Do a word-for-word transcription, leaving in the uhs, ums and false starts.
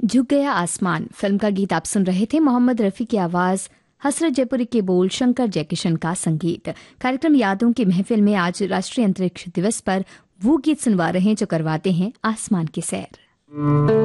झुक गया आसमान फिल्म का गीत आप सुन रहे थे। मोहम्मद रफ़ी की आवाज़, हसरत जयपुरी के बोल, शंकर जयकिशन का संगीत। कार्यक्रम यादों की महफिल में आज राष्ट्रीय अंतरिक्ष दिवस पर वो गीत सुनवा रहे हैं जो करवाते हैं आसमान की सैर।